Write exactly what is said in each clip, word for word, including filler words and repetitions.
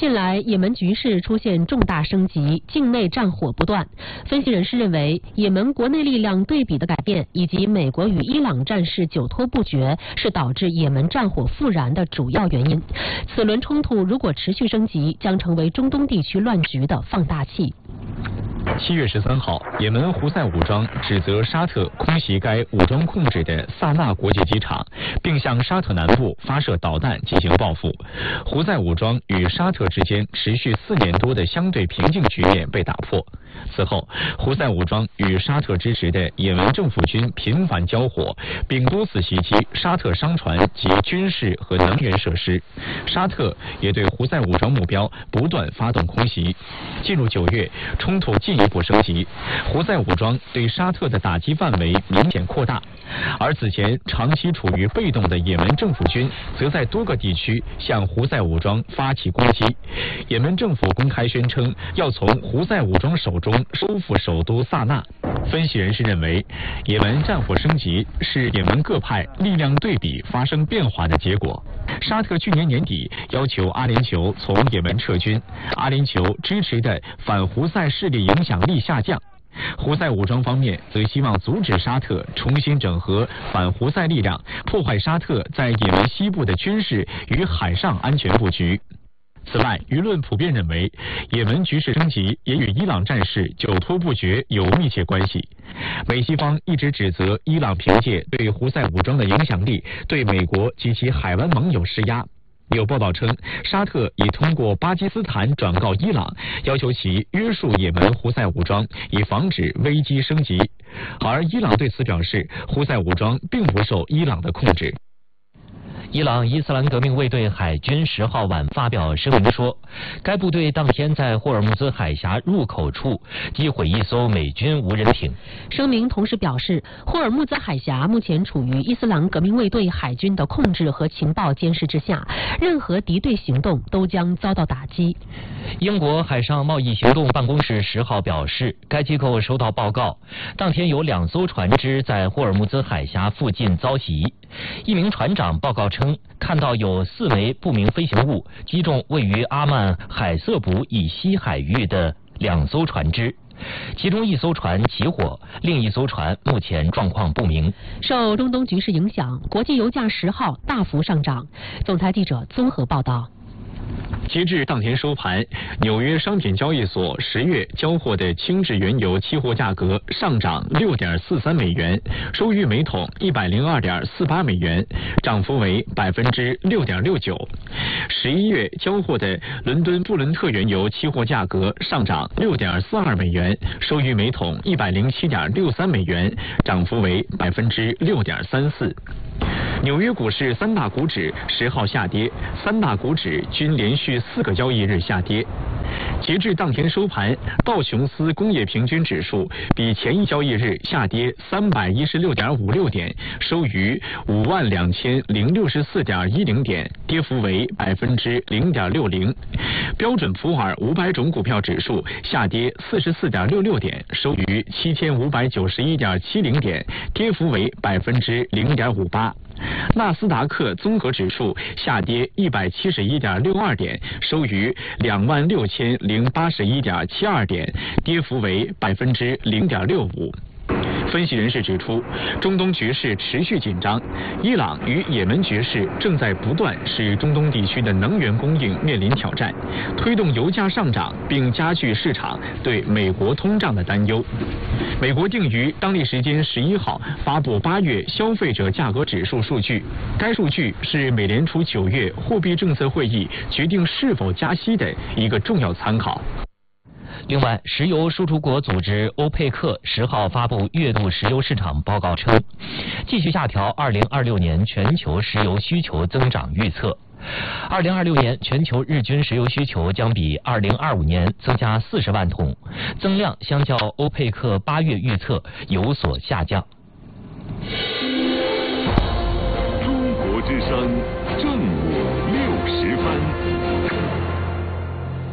近来，也门局势出现重大升级，境内战火不断。分析人士认为，也门国内力量对比的改变，以及美国与伊朗战事久拖不决，是导致也门战火复燃的主要原因。此轮冲突如果持续升级，将成为中东地区乱局的放大器。 七月十三号，也门胡塞武装指责沙特空袭该武装控制的萨那国际机场，并向沙特南部发射导弹进行报复。胡塞武装与沙特之间持续四年多的相对平静局面被打破。此后，胡塞武装与沙特支持的也门政府军频繁交火，并多次袭击沙特商船及军事和能源设施。沙特也对胡塞武装目标不断发动空袭。进入九月，冲突进一步升级，胡塞武装对沙特的打击范围明显扩大，而此前长期处于被动的也门政府军则在多个地区向胡塞武装发起攻击。也门政府公开宣称要从胡塞武装手中收复首都萨那。分析人士认为，也门战火升级是也门各派力量对比发生变化的结果。沙特去年年底要求阿联酋从也门撤军，阿联酋支持的反胡塞势力影响力下降。胡塞武装方面则希望阻止沙特重新整合反胡塞力量，破坏沙特在也门西部的军事与海上安全布局。此外，舆论普遍认为，也门局势升级也与伊朗战事久拖不决有密切关系。美西方一直指责伊朗凭借对胡塞武装的影响力，对美国及其海湾盟友施压。有报道称，沙特已通过巴基斯坦转告伊朗，要求其约束也门胡塞武装，以防止危机升级。而伊朗对此表示，胡塞武装并不受伊朗的控制。 伊朗伊斯兰革命卫队海军十号晚发表声明说，该部队当天在霍尔木兹海峡入口处击毁一艘美军无人艇。 声明同时表示，霍尔木兹海峡目前处于伊斯兰革命卫队海军的控制和情报监视之下，任何敌对行动都将遭到打击。 英国海上贸易行动办公室十号表示，该机构收到报告，当天有两艘船只在霍尔木兹海峡附近遭袭。一名船长报告称，看到有四枚不明飞行物击中位于阿曼海瑟卜以西海域的两艘船只，其中一艘船起火，另一艘船目前状况不明。 受中东局势影响，国际油价十号大幅上涨。总台记者综合报道。 截至当天收盘，纽约商品交易所十月交货的轻质原油期货价格上涨 六点四三美元，收于每桶一百零二点四八美元，涨幅为 百分之六点六九。十一月交货的伦敦布伦特原油期货价格上涨 六点四二美元，收于每桶一百零七点六三美元，涨幅为 百分之六点三四。纽约股市三大股指十号下跌，三大股指均连续四个交易日下跌。截至当天收盘，道琼斯工业平均指数比前一交易日下跌三百一十六点五六点，收于五万两千零六十四点一零点，跌幅为百分之零点六零。标准普尔五百种股票指数下跌四十四点六六点，收于七千五百九十一点七零点，跌幅为百分之零点五八。纳斯达克综合指数下跌一百七十一点六二点，收于两万六千零八十一点七二点，跌幅为百分之零点六五。分析人士指出，中东局势持续紧张，伊朗与也门局势正在不断使中东地区的能源供应面临挑战，推动油价上涨，并加剧市场对美国通胀的担忧。美国定于当地时间十一号发布八月消费者价格指数数据，该数据是美联储九月货币政策会议决定是否加息的一个重要参考。 另外，石油输出国组织欧佩克十号发布月度石油市场报告称，继续下调二零二六年全球石油需求增长预测。二零二六年全球日均石油需求将比二零二五年增加四十万桶，增量相较欧佩克八月预测有所下降。 中国之声正午六时分。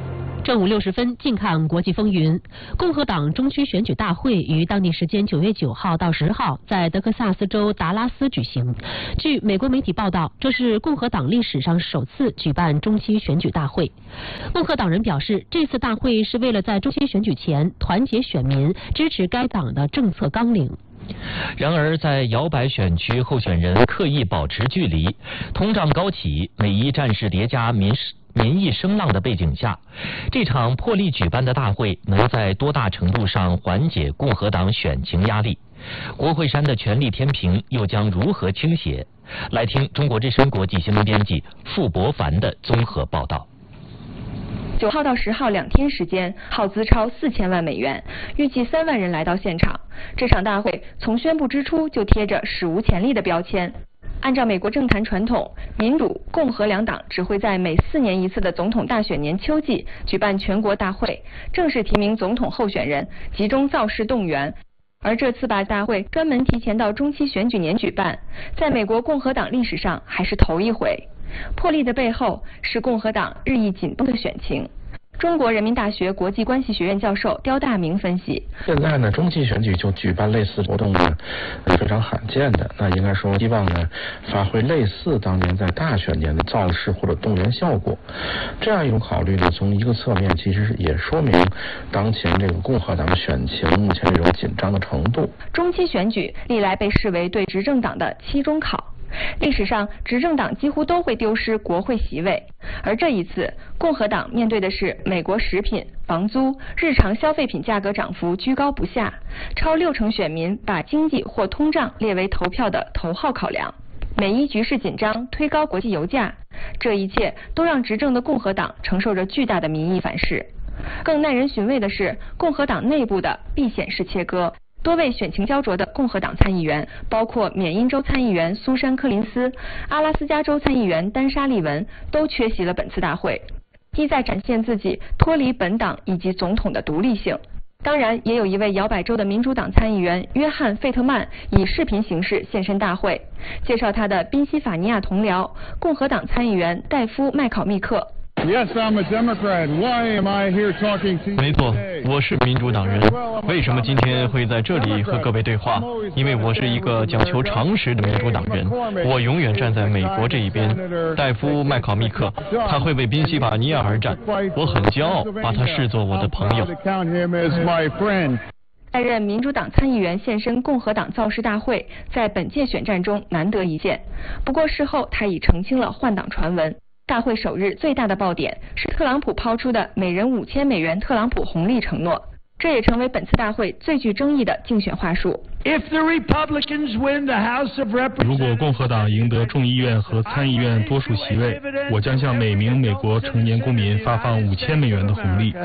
正午六十分，近看国际风云。共和党中区选举大会于当地时间九月九号到十号在德克萨斯州达拉斯举行。据美国媒体报道，这是共和党历史上首次举办中期选举大会。共和党人表示，这次大会是为了在中期选举前团结选民，支持该党的政策纲领。 然而，在摇摆选区候选人刻意保持距离、通胀高企、美伊战事叠加民民意声浪的背景下，这场破例举办的大会能在多大程度上缓解共和党选情压力？国会山的权力天平又将如何倾斜？来听中国之声国际新闻编辑傅博凡的综合报道。 九号到十号两天时间，耗资超四千万美元，预计三万人来到现场。这场大会从宣布之初就贴着史无前例的标签。按照美国政坛传统，民主、共和两党只会在每四年一次的总统大选年秋季举办全国大会，正式提名总统候选人，集中造势动员。而这次把大会专门提前到中期选举年举办，在美国共和党历史上还是头一回。破例的背后是共和党日益紧绷的选情。中国人民大学国际关系学院教授刁大明分析， 现在呢，中期选举就举办类似活动呢，非常罕见的。那应该说，希望呢，发挥类似当年在大选年的造势或者动员效果。这样一种考虑呢，从一个侧面其实也说明当前这个共和党选情目前这种紧张的程度。 中期选举历来被视为对执政党的期中考。历史上，执政党几乎都会丢失国会席位，而这一次，共和党面对的是美国食品、房租、日常消费品价格涨幅居高不下，超六成选民把经济或通胀列为投票的头号考量。美伊局势紧张，推高国际油价，这一切都让执政的共和党承受着巨大的民意反噬。更耐人寻味的是，共和党内部的避险式切割。多位选情焦灼的共和党参议员，包括缅因州参议员苏珊·柯林斯、阿拉斯加州参议员丹莎·利文，都缺席了本次大会，意在展现自己脱离本党以及总统的独立性。当然，也有一位摇摆州的民主党参议员约翰·费特曼以视频形式现身大会，介绍他的宾夕法尼亚同僚共和党参议员戴夫·麦考密克。 Yes, I'm a Democrat. Why am I here talking to you? 没错，我是民主党人。为什么今天会在这里和各位对话？因为我是一个讲求常识的民主党人，我永远站在美国这一边。戴夫·麦考密克，他会为宾夕法尼亚而战，我很骄傲，把他视作我的朋友。 担任民主党参议员现身共和党造势大会，在本届选战中难得一见。不过事后他已澄清了换党传闻。大会首日最大的爆点是特朗普抛出的每人五千美元特朗普红利承诺，这也成为本次大会最具争议的竞选话术。 如果共和党赢得众议院和参议院多数席位，我将向每名美国成年公民发放五千美元的红利。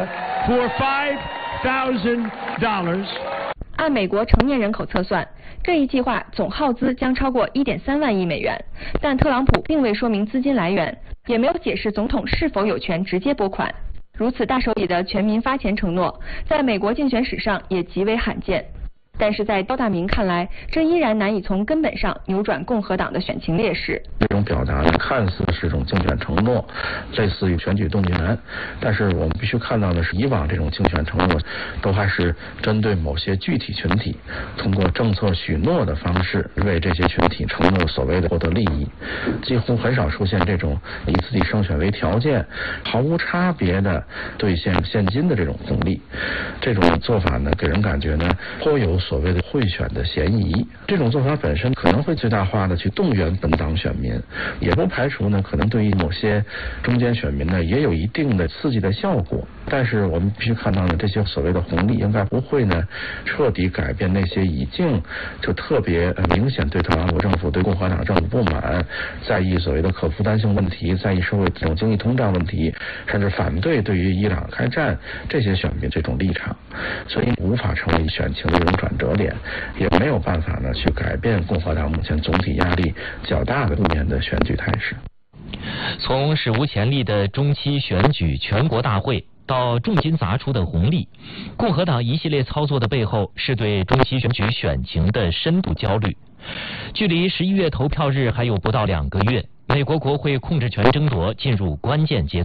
按美国成年人口测算，这一计划总耗资将超过 一点三万亿美元，但特朗普并未说明资金来源，也没有解释总统是否有权直接拨款。如此大手笔的全民发钱承诺，在美国竞选史上也极为罕见。但是在刁大明看来，这依然难以从根本上扭转共和党的选情劣势。 这种表达呢，看似是一种竞选承诺，类似于选举动员难，但是我们必须看到的是，以往这种竞选承诺都还是针对某些具体群体，通过政策许诺的方式为这些群体承诺所谓的获得利益，几乎很少出现这种以自己胜选为条件，毫无差别的兑现现金的这种红利。这种做法呢，给人感觉呢，颇有所谓的贿选的嫌疑。这种做法本身可能会最大化的去动员本党选民，也不排除呢可能对于某些中间选民呢也有一定的刺激的效果。但是我们必须看到呢，这些所谓的红利应该不会呢彻底改变那些已经就特别明显对特朗普政府、对共和党政府不满，在意所谓的可负担性问题，在意社会这种经济通胀问题，甚至反对对于伊朗开战这些选民这种立场，所以无法成为选情的这种转折点，也没有办法呢去改变共和党目前总体压力较大的今年的选举态势。 从史无前例的中期选举全国大会到重金砸出的红利，共和党一系列操作的背后是对中期选举选情的深度焦虑。距离十一月投票日还有不到两个月，美国国会控制权争夺进入关键阶段。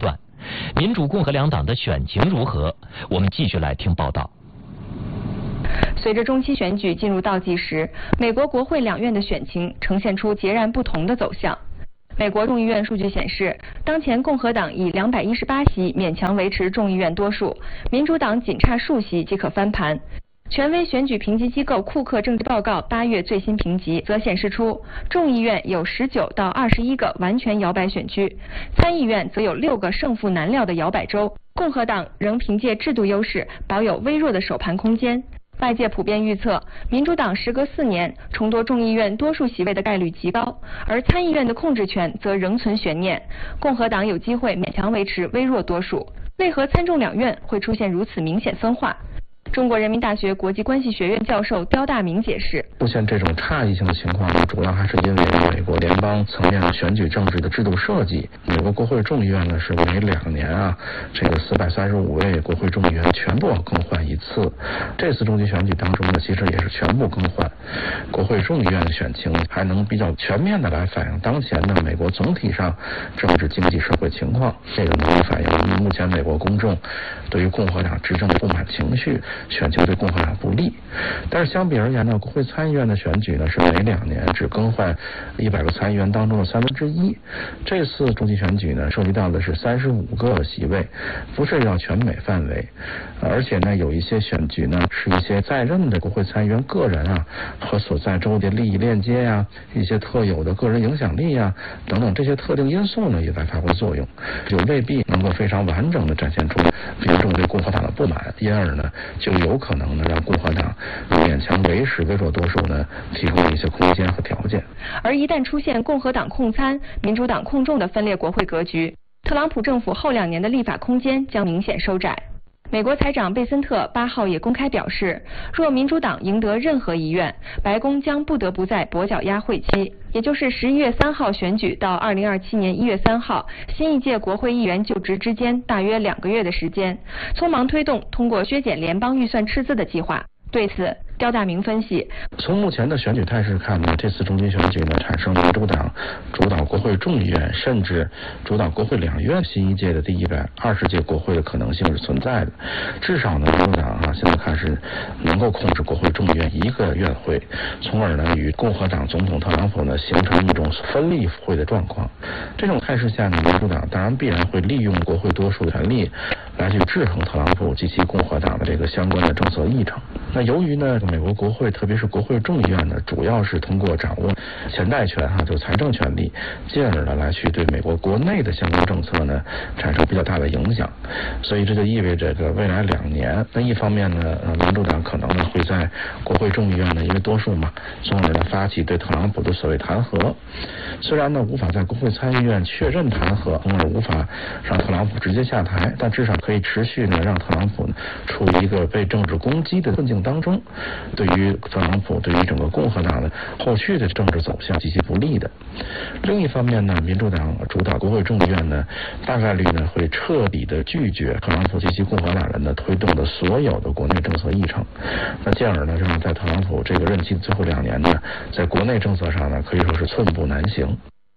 民主共和两党的选情如何？我们继续来听报道。 随着中期选举进入倒计时，美国国会两院的选情呈现出截然不同的走向。美国众议院数据显示，当前共和党以两百一十八席勉强维持众议院多数，民主党仅差数席即可翻盘。权威选举评级机构库克政治报告八月最新评级则显示出，众议院有十九到二十一个完全摇摆选区，参议院则有六个胜负难料的摇摆州。共和党仍凭借制度优势保有微弱的首盘空间。外界普遍预测，民主党时隔四年重夺众议院多数席位的概率极高，而参议院的控制权则仍存悬念。共和党有机会勉强维持微弱多数。为何参众两院会出现如此明显分化？中国人民大学国际关系学院教授刁大明解释， 出现这种差异性的情况呢，主要还是因为美国联邦层面的选举政治的制度设计。美国国会众议院呢是每两年啊，这个四百三十五位国会众议员全部要更换一次。这次中期选举当中呢，其实也是全部更换。国会众议院的选情还能比较全面的来反映当前呢美国总体上政治经济社会情况，这个能够反映目前美国公众对于共和党执政的不满情绪。选情对共和党不利，但是相比而言呢，国会参议院的选举呢是每两年只更换一百个参议员当中的三分之一。这次中期选举呢，涉及到的是三十五个席位，不涉及到全美范围，而且呢，有一些选举呢是一些在任的国会参议员个人啊和所在州的利益链接呀、啊、一些特有的个人影响力啊等等这些特定因素呢也在发挥作用，就未必能够非常完整的展现出民众对共和党的不满，因而呢就有可能呢让共和党勉强维持微弱多数呢提供一些空间和条件。 而一旦出现共和党控参、民主党控众的分裂国会格局，特朗普政府后两年的立法空间将明显收窄。美国财长贝森特八号也公开表示，若民主党赢得任何一院，白宫将不得不在跛脚鸭会期，也就是十一月三号选举到二零二七年一月三号新一届国会议员就职之间大约两个月的时间，匆忙推动通过削减联邦预算赤字的计划。对此，刁大明分析， 从目前的选举态势看呢，这次中期选举呢产生民主党主导国会众议院甚至主导国会两院新一届的第一百二十届国会的可能性是存在的。至少呢，民主党啊现在看是能够控制国会众议院一个院会，从而呢与共和党总统特朗普呢形成一种分立会的状况。这种态势下呢，民主党当然必然会利用国会多数的权力来去制衡特朗普及其共和党的这个相关的政策议程。那由于呢，美国国会特别是国会众议院呢，主要是通过掌握钱债权哈，就财政权力，进而呢来去对美国国内的相关政策呢产生比较大的影响。所以这就意味着这个未来两年，那一方面呢，呃，民主党可能呢会在国会众议院呢，因为多数嘛，从而呢发起对特朗普的所谓弹劾。虽然呢无法在国会参议院确认弹劾，从而无法让特朗普直接下台，但至少可以持续呢让特朗普呢处于一个被政治攻击的困境当中，对于特朗普对于整个共和党的后续的政治走向极其不利的。另一方面呢，民主党主导国会众议院呢，大概率呢会彻底的拒绝特朗普及其共和党人呢推动的所有的国内政策议程，那进而呢让在特朗普这个任期的最后两年呢，在国内政策上呢可以说是寸步难行。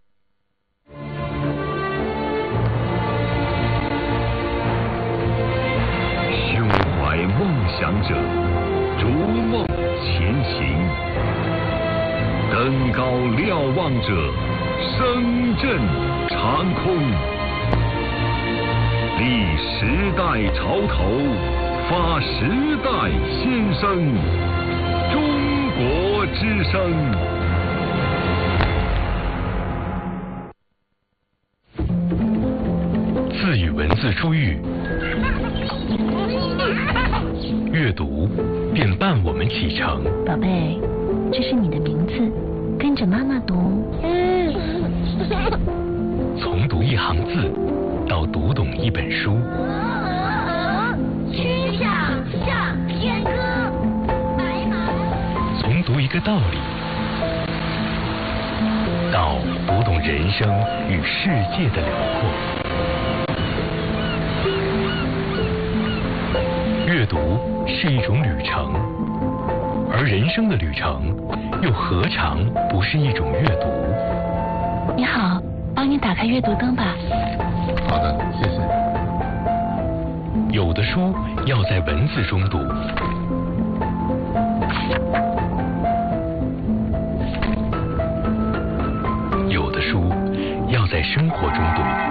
胸怀梦想者逐梦前行，登高瞭望者声震长空，立时代潮头，发时代先声，中国之声。 自与文字出狱，阅读便伴我们启程。 宝贝，这是你的名字，跟着妈妈读。 从读一行字到读懂一本书， 曲项向天歌，白马。 从读一个道理到读懂人生与世界的辽阔。阅读是一种旅程，而人生的旅程又何尝不是一种阅读？ 你好，帮你打开阅读灯吧。 好的，谢谢。 有的书要在文字中读，有的书要在生活中读。